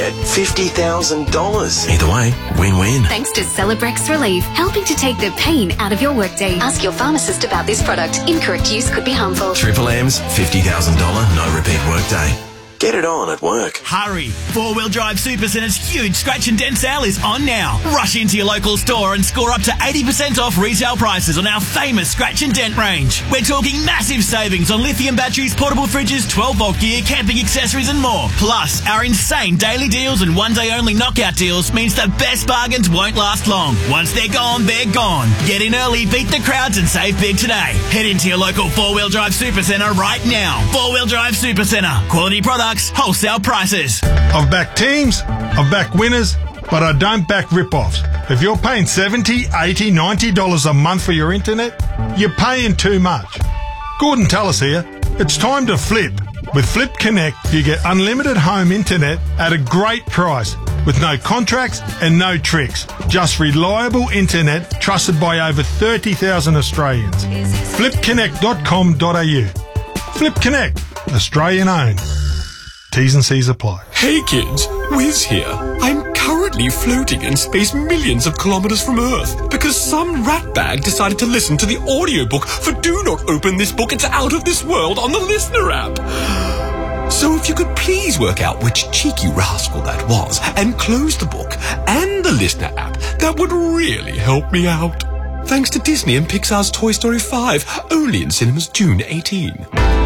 at $50,000. Either way, win-win. Thanks to Celebrex Relief, helping to take the pain out of your workday. Ask your pharmacist about this product. Incorrect use could be harmful. Triple M's $50,000 no repeat workday. Get it on at work. Hurry! Four-wheel drive Supercenter's huge scratch and dent sale is on now. Rush into your local store and score up to 80% off retail prices on our famous scratch and dent range. We're talking massive savings on lithium batteries, portable fridges, 12-volt gear, camping accessories and more. Plus, our insane daily deals and one-day-only knockout deals means the best bargains won't last long. Once they're gone, they're gone. Get in early, beat the crowds and save big today. Head into your local four-wheel drive Supercenter right now. Four-wheel drive Supercenter. Quality products. Wholesale prices. I've backed teams, I've backed winners, but I don't back rip-offs. If you're paying $70, $80, $90 a month for your internet, you're paying too much. Gordon Tallis here. It's time to flip. With Flip Connect, you get unlimited home internet at a great price with no contracts and no tricks. Just reliable internet trusted by over 30,000 Australians. flipconnect.com.au. Flip Connect, Australian owned. T's and C's apply. Hey kids, Wiz here. I'm currently floating in space millions of kilometers from Earth because some ratbag decided to listen to the audiobook for Do Not Open This Book, It's Out of This World on the Listener app. So if you could please work out which cheeky rascal that was and close the book and the Listener app, that would really help me out. Thanks to Disney and Pixar's Toy Story 5, only in cinemas June 18.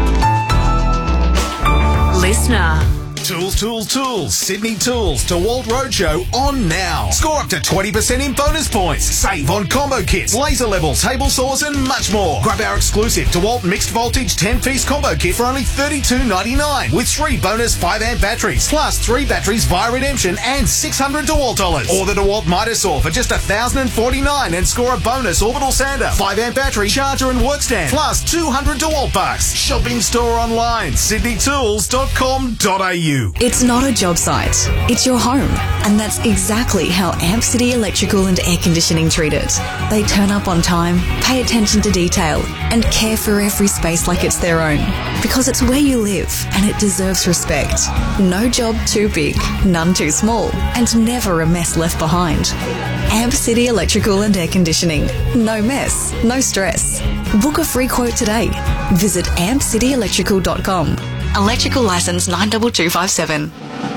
Listener. Tools. Sydney Tools DeWalt Roadshow on now. Score up to 20% in bonus points. Save on combo kits, laser level, table saws and much more. Grab our exclusive DeWalt mixed voltage 10-piece combo kit for only $32.99 with 3 bonus 5-amp batteries plus 3 batteries via redemption and $600 DeWalt dollars. Or the DeWalt Mitre Saw for just $1,049 and score a bonus orbital sander, 5-amp battery, charger and work stand plus $200 DeWalt bucks. Shopping store online, sydneytools.com.au. It's not a job site, it's your home. And that's exactly how Amp City Electrical and Air Conditioning treat it. They turn up on time, pay attention to detail, and care for every space like it's their own. Because it's where you live, and it deserves respect. No job too big, none too small, and never a mess left behind. Amp City Electrical and Air Conditioning. No mess, no stress. Book a free quote today. Visit ampcityelectrical.com. Electrical license 92257.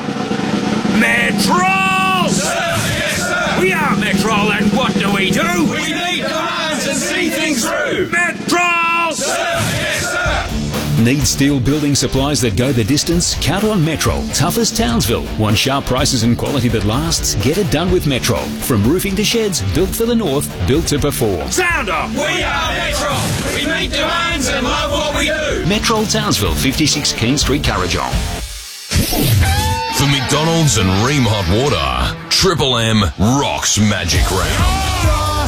Metro! Sir, yes, sir. We are Metro, and what do? We need demands and see things through. Metro! Sir, yes, sir. Need steel building supplies that go the distance? Count on Metro. Tough as Townsville. Want sharp prices and quality that lasts? Get it done with Metro. From roofing to sheds, built for the north, built to perform. Sound off! We are Metro. We meet demands and love what we do. Metro Townsville, 56 Keene Street, Currajong. For McDonald's and Ream Hot Water, Triple M rocks Magic Round.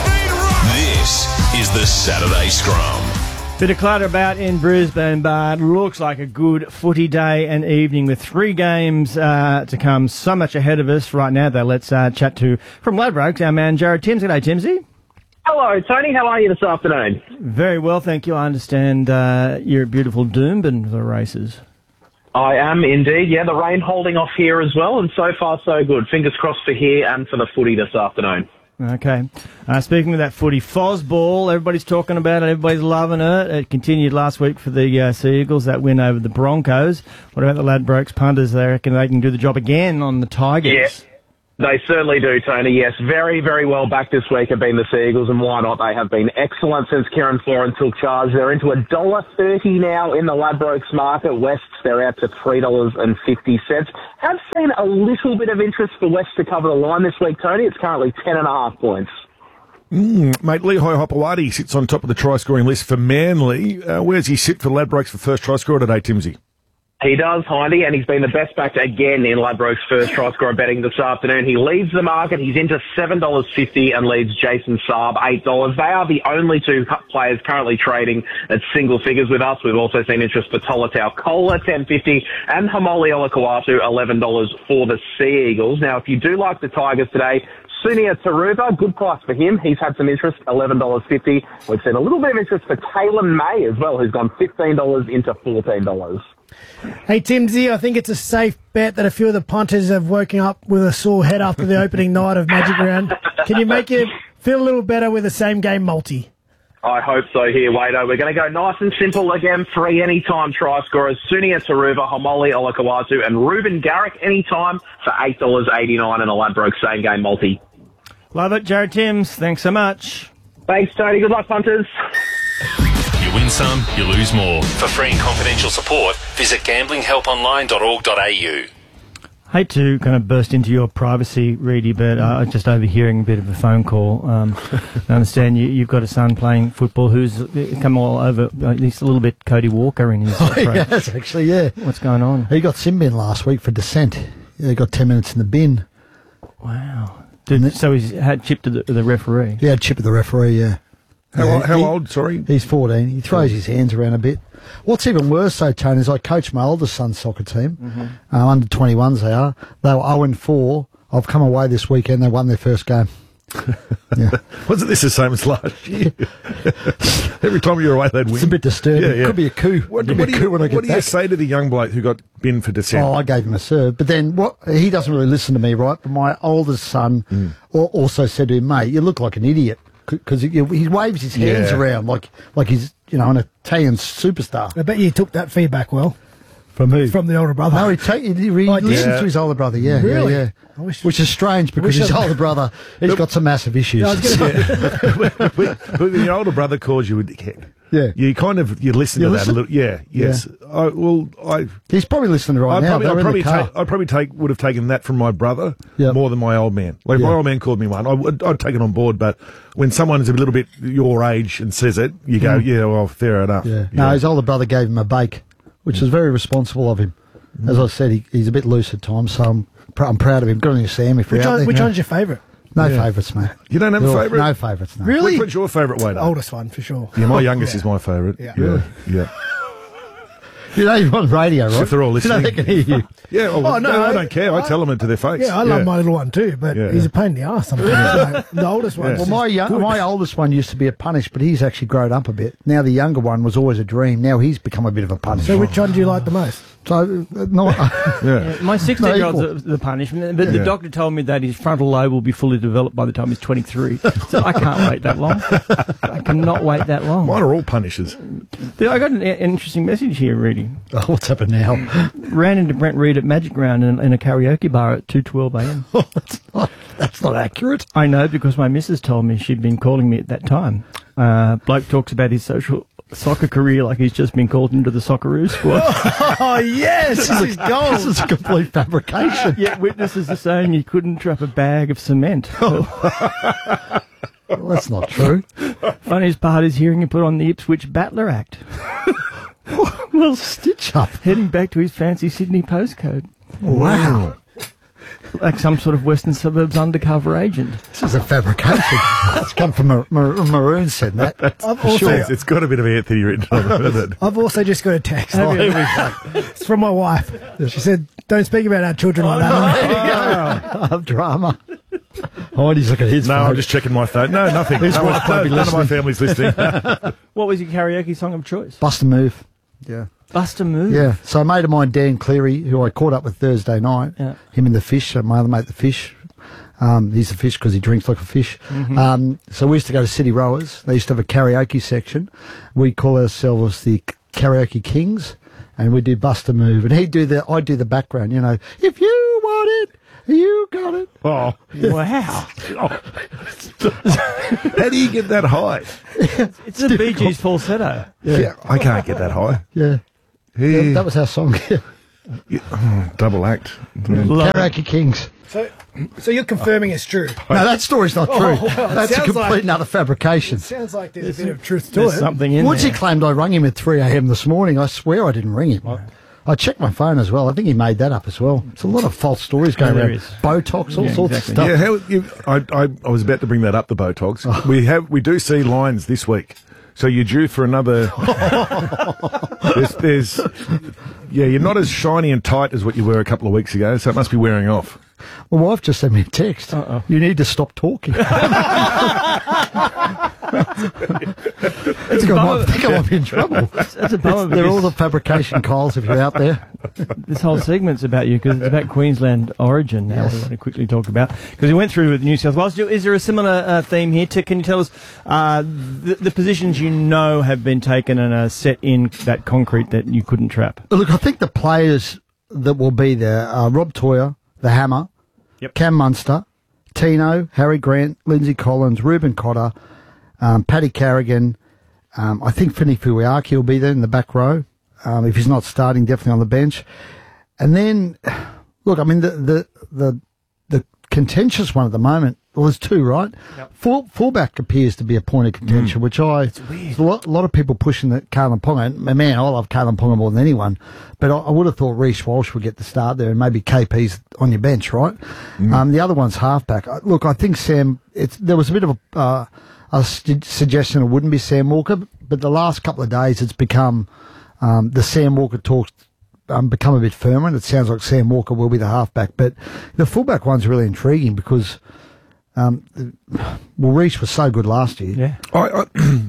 This is the Saturday Scrum. Bit of clutter about in Brisbane, but looks like a good footy day and evening with 3 games to come. So much ahead of us right now, though. Let's chat to, from Ladbrokes, our man Jared Timms. G'day, Timsy. Hello, Tony. How are you this afternoon? Very well, thank you. I understand you're at beautiful Doomben for the races. I am indeed. Yeah, the rain holding off here as well, and so far so good. Fingers crossed for here and for the footy this afternoon. Okay. Speaking of that footy, Fosball, everybody's talking about it, everybody's loving it. It continued last week for the Sea Eagles, that win over the Broncos. What about the Ladbrokes punters? They reckon they can do the job again on the Tigers. Yeah. They certainly do, Tony. Yes, very, very well back this week have been the Sea Eagles, and why not? They have been excellent since Kieran Foran took charge. They're into $1.30 now in the Ladbrokes market. Wests, they're out to $3.50. Have seen a little bit of interest for West to cover the line this week, Tony. It's currently 10.5 points. Mate, Lehigh Hopewadi sits on top of the try-scoring list for Manly. Where's he sit for Ladbrokes for first try scorer today, Timsy? He does, Hindy, and he's been the best backed again in Ladbrokes' first try scorer betting this afternoon. He leads the market. He's into $7.50 and leads Jason Saab $8. They are the only 2 players currently trading at single figures with us. We've also seen interest for Tolatau Kola, $10.50, and Hamoli Olakawatu, $11 for the Sea Eagles. Now, if you do like the Tigers today, Sunia Taruva, good price for him. He's had some interest, $11.50. We've seen a little bit of interest for Taylor May as well, who's gone $15 into $14. Hey, Timsy, I think it's a safe bet that a few of the punters have woken up with a sore head after the opening night of Magic Round. Can you make it feel a little better with a same-game multi? I hope so here, Wado. We're going to go nice and simple again. 3 anytime try scorers. Sunia Taruva, Homoli Olakawasu, and Ruben Garrick anytime for $8.89 in a Ladbrokes same-game multi. Love it, Jared Timms. Thanks so much. Thanks, Tony. Good luck, punters. You win some, you lose more. For free and confidential support, visit gamblinghelponline.org.au. Hate to kind of burst into your privacy, Reedy, but I'm just overhearing a bit of a phone call. I understand you've got a son playing football who's come all over, at least a little bit Cody Walker in his approach. Yes, actually, yeah. What's going on? He got sin bin last week for dissent. Yeah, he got 10 minutes in the bin. Wow. So he's had chip to the referee? He had chip to the referee, yeah. How old, sorry? He's 14. He throws his hands around a bit. What's even worse, though, Tony, is I coach my oldest son's soccer team. Under 21s they are. They were 0-4. I've come away this weekend. They won their first game. Yeah. Wasn't this the same as last year? Every time you're away, they'd win. It's a bit disturbing. Yeah, yeah. Could be a coup. What do you say to the young bloke who got binned for dissent? Oh, I gave him a serve. But then he doesn't really listen to me, right? But my oldest son also said to him, mate, you look like an idiot. Because he waves his hands around like he's, an Italian superstar. I bet you took that feedback well. From who? From the older brother. No, he listens to his older brother, Really? yeah. Which is strange because his older brother, he's got some massive issues. But when your older brother calls you a dickhead, you listen to that a little. Yeah, yes. Yeah. He's probably listening right now. I probably would have taken that from my brother more than my old man. Like if my old man called me one, I'd take it on board. But when someone is a little bit your age and says it, you go, well, fair enough. Yeah. No, his older brother gave him a bake, which was very responsible of him. As I said, he's a bit loose at times, so I'm proud of him. Good on you, Sam. Which one's your favourite? No favourites, mate. You don't have a favourite? No favourites, no. Really? What's your favourite way? The oldest one, for sure. Yeah, my youngest is my favourite. Yeah. Yeah. You're on radio, right? If they're all listening. They can hear you. Yeah, I don't care. I tell them to their face. Yeah, I love my little one too, but he's a pain in the arse sometimes. The oldest one. Well, my oldest one used to be a punish, but he's actually grown up a bit. Now the younger one was always a dream. Now he's become a bit of a punish. So which one do you like the most? So, my 16-year-old's the punishment, but the doctor told me that his frontal lobe will be fully developed by the time he's 23. So I can't wait that long. I cannot wait that long. Mine are all punishes. I got an interesting message here, Reedy. Oh, what's happened now? Ran into Brent Reed at Magic Round in a karaoke bar at 2:12 a.m. That's not accurate. I know, because my missus told me she'd been calling me at that time. Bloke talks about his soccer career like he's just been called into the Socceroo squad. Oh, yes! This is gold. This is a complete fabrication. Yet witnesses are saying he couldn't drop a bag of cement. Well, that's not true. Funniest part is hearing him put on the Ipswich Battler Act. Well, stitch up. Heading back to his fancy Sydney postcode. Wow. Like some sort of Western Suburbs undercover agent. This is a fabrication. That's come from Maroon said that. It's got a bit of Anthony written on it, hasn't it? I've also just got a text. It's from my wife. She said, don't speak about our children like that. Drama. Oh, he's looking at his phone. I'm just checking my phone. No, nothing. None of my family's listening. What was your karaoke song of choice? Bust a Move. Yeah. Bust a Move? Yeah. So a mate of mine, Dan Cleary, who I caught up with Thursday night, him and the Fish, my other mate, the Fish. He's a fish because he drinks like a fish. So we used to go to City Rowers. They used to have a karaoke section. We call ourselves the Karaoke Kings, and we do Bust a Move. And I'd do the background, if you want it, you got it. Oh, wow. How do you get that high? It's a Bee Gees falsetto. Yeah, I can't get that high. Yeah. That was our song. Double act. Karaoke Kings. So you're confirming it's true? No, that story's not true. That's a complete and utter fabrication. It sounds like there's a bit of truth to it. Something in Woodsy claimed I rang him at 3 a.m. this morning. I swear I didn't ring him. I checked my phone as well. I think he made that up as well. It's a lot of false stories going around. Botox, all sorts of stuff. Yeah, I was about to bring that up, the Botox. We do see lines this week. So you're due for another. You're not as shiny and tight as what you were a couple of weeks ago, so it must be wearing off. My wife just sent me a text. You need to stop talking. I think I might be in trouble. That's a bummer. They're all the fabrication Kyles if you're out there. This whole segment's about you because it's about Queensland origin now. We want to quickly talk about because we went through with New South Wales. Is there a similar theme here? Can you tell us the positions you know have been taken and are set in that concrete that you couldn't trap? Look, I think the players that will be there are Rob Toyer, the Hammer, Cam Munster, Tino, Harry Grant, Lindsay Collins, Ruben Cotter, Paddy Carrigan. I think Finney Fuiaki will be there in the back row. If he's not starting, definitely on the bench. And then, look, I mean, the contentious one at the moment, well, there's two, right? Yep. Fullback appears to be a point of contention, which there's a lot of people pushing that Kalen Ponga. Man, I love Kalen Ponga more than anyone, but I would have thought Reece Walsh would get the start there and maybe KP's on your bench, right? The other one's halfback. Look, I think Sam, there was a bit of a suggestion it wouldn't be Sam Walker, but the last couple of days it's become the Sam Walker talks become a bit firmer, and it sounds like Sam Walker will be the halfback. But the fullback one's really intriguing because, Reece was so good last year. Yeah,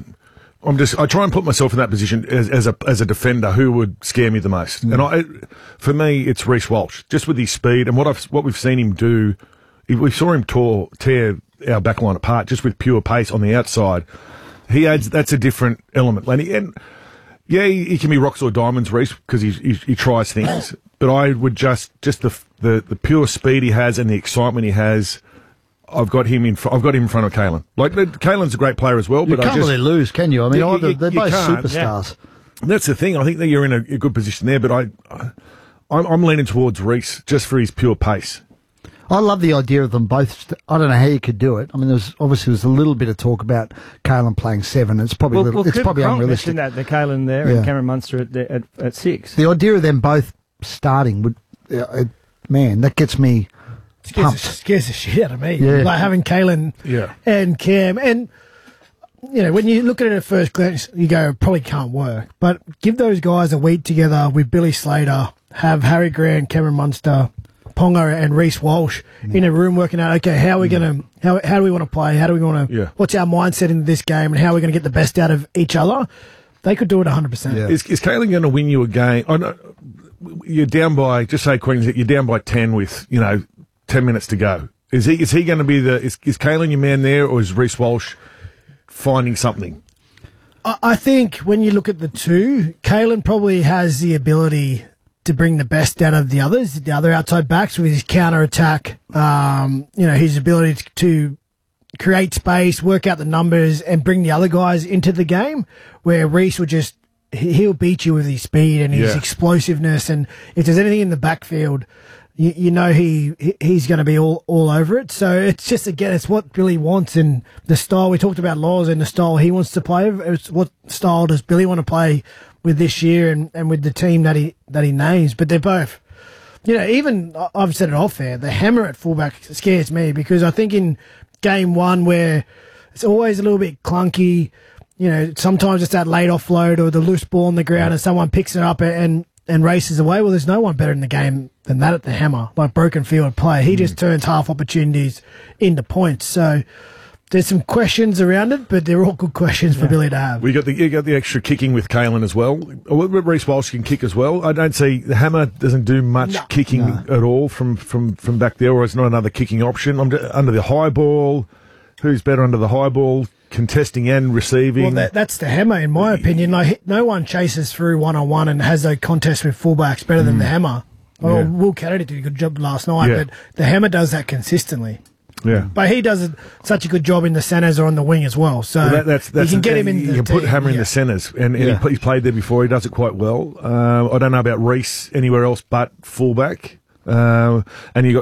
I try and put myself in that position as a defender who would scare me the most, and for me it's Reece Walsh, just with his speed and what we've seen him do. We saw him tear our backline apart just with pure pace on the outside. That's a different element, Lenny. And yeah, he can be rocks or diamonds, Reece, because he tries things. But I would just the pure speed he has and the excitement he has. I've got him in front of Kalen. Like Kalen's a great player as well. You but can't really lose, can you? I mean, they're both superstars. Yeah. That's the thing. I think that you're in a good position there. But I'm leaning towards Reece just for his pure pace. I love the idea of them both. I don't know how you could do it. I mean, there's a little bit of talk about Kalen playing 7. It's probably unrealistic. That the Kalen there and Cameron Munster at 6. The idea of them both starting would, man, that gets me pumped. Scares the shit out of me. Yeah. Like having Kalen and Cam, and when you look at it at first glance, you go, it probably can't work. But give those guys a week together with Billy Slater, have Harry Grant, Cameron Munster, Ponga and Reece Walsh in a room working out, okay, how are we going to, how do we want to play? How do we want to, what's our mindset in this game, and how are we going to get the best out of each other? They could do it 100%. Yeah. Is Kalen going to win you a game? You're down by, just say Queensland, you're down by 10 with, 10 minutes to go. Is he going to be is Kalen your man there, or is Reece Walsh finding something? I think when you look at the two, Kalen probably has the ability to bring the best out of the other outside backs with his counter attack, his ability to create space, work out the numbers, and bring the other guys into the game, where Reece will he'll beat you with his speed and his explosiveness, and if there's anything in the backfield, he's going to be all over it. So it's just, again, it's what Billy wants, and the style we talked about, Laws, and the style he wants to play. It's what style does Billy want to play with this year and with the team that he names. But they're both, even I've said it off there, the Hammer at fullback scares me, because I think in game one, where it's always a little bit clunky, sometimes it's that late offload or the loose ball on the ground and someone picks it up and races away. Well, there's no one better in the game than that at the Hammer, like broken field play. He just turns half opportunities into points. So there's some questions around it, but they're all good questions for Billy to have. You got the extra kicking with Kalen as well. Reece Walsh can kick as well. I don't see the Hammer doesn't do much kicking at all from back there, or it's not another kicking option. Under the high ball, who's better under the high ball, contesting and receiving? Well, that's the Hammer, in my opinion. Like, no one chases through one-on-one and has a contest with fullbacks better than the Hammer. Well, Will Kennedy did a good job last night, but the Hammer does that consistently. Yeah, but he does such a good job in the centres or on the wing as well. So that's you can get him in. You can put Hammer in the centres, and he's played there before. He does it quite well. I don't know about Reece anywhere else but fullback. And you got